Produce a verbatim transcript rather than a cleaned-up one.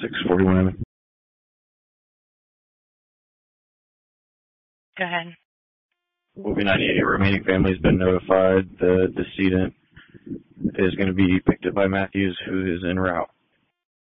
six forty-one. Go ahead. O B ninety-eight remaining family has been notified. The decedent is going to be picked up by Matthews, who is en route.